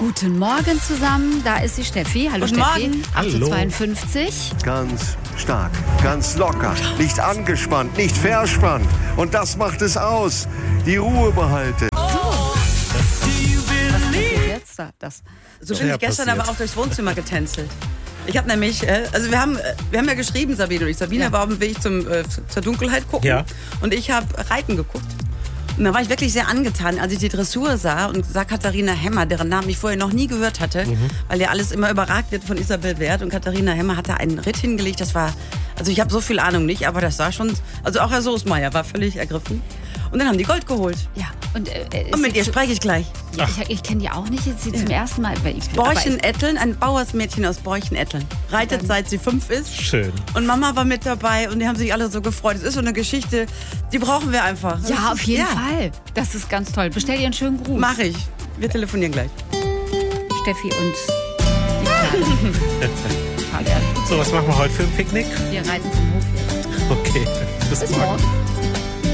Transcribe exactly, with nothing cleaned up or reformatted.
Guten Morgen zusammen, da ist die Steffi. Hallo Guten Steffi. Morgen. acht Uhr Hallo. zweiundfünfzig. Ganz stark, ganz locker, nicht angespannt, nicht verspannt. Und das macht es aus. Die Ruhe behalten. Was passiert jetzt? Da, das. So bin Ja, ich gestern passiert. aber auch durchs Wohnzimmer getänzelt. Ich habe nämlich, äh, also wir haben, äh, wir haben ja geschrieben, Sabine und ich. Sabine Ja. war auf dem Weg zum, äh, zur Dunkelheit gucken. Ja. Und ich habe Reiten geguckt. Und da war ich wirklich sehr angetan, als ich die Dressur sah und sah Katharina Hemmer, deren Namen ich vorher noch nie gehört hatte, Mhm. weil ja alles immer überragt wird von Isabel Wert. Und Katharina Hemmer hatte einen Ritt hingelegt, das war, also ich habe so viel Ahnung nicht, aber das war schon, also auch Herr Soßmeier war völlig ergriffen. Und dann haben die Gold geholt. Ja. Und, äh, Und mit ist ihr sie- spreche ich gleich. Ja, ich ich kenne die auch nicht, jetzt sie zum ersten Mal. Weil ich, Borchen-Etteln, ein Bauersmädchen aus Borchen-Etteln. Reitet seit sie fünf ist. Schön. Und Mama war mit dabei und die haben sich alle so gefreut. Es ist so eine Geschichte, die brauchen wir einfach. Aber, ja, auf jeden Ja, Fall. Das ist ganz toll. Bestell dir einen schönen Gruß. Mach ich. Wir telefonieren gleich. Steffi und die Kleine. Fabian. So, was machen wir heute für ein Picknick? Wir reiten zum Hof. Okay, bis, Bis morgen. morgen.